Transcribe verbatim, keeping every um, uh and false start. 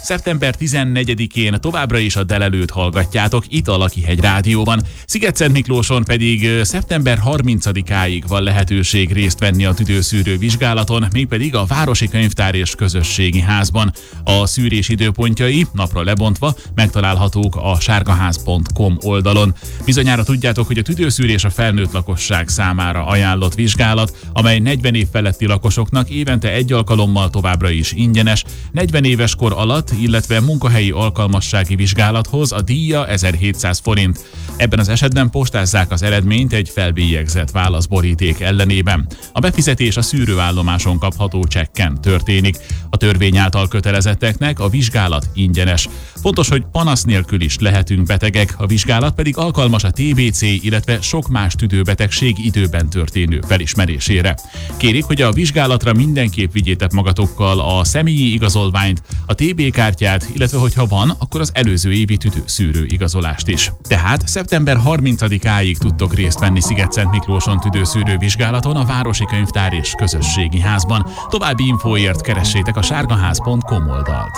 szeptember tizennegyedikén továbbra is a Delelőt hallgatjátok itt a Lakihegy Rádióban. Szigetszent Miklóson pedig szeptember harmincadikáig van lehetőség részt venni a tüdőszűrő vizsgálaton, mégpedig a Városi Könyvtár és Közösségi Házban. A szűrés időpontjai napra lebontva megtalálhatók a sárgaház pont com oldalon. Bizonyára tudjátok, hogy a tüdőszűrés a felnőtt lakosság számára ajánlott vizsgálat, amely negyven év feletti lakosoknak évente egy alkalommal továbbra is ingyenes, negyven éves kor alatt, illetve munkahelyi alkalmassági vizsgálathoz a díja ezerhétszáz forint. Ebben az esetben postázzák az eredményt egy felbélyegzett válaszboríték ellenében. A befizetés a szűrőállomáson kapható csekken történik. A törvény által kötelezetteknek a vizsgálat ingyenes. Fontos, hogy panasz nélkül is lehetünk betegek, a vizsgálat pedig alkalmas a té bé cé, illetve sok más tüdőbetegség időben történő felismerésére. Kérik, hogy a vizsgálatra mindenképp vigyétek magatokkal a személyi igazolványt, a té bé kártyát, illetve hogyha van, akkor az előző évi tüdőszűrő igazolást is. Tehát szeptember harmincadikáig tudtok részt venni Szigetszent Miklóson tüdőszűrő vizsgálaton a Városi Könyvtár és Közösségi Házban. További infóért keressétek a sárgaház pont com oldalt.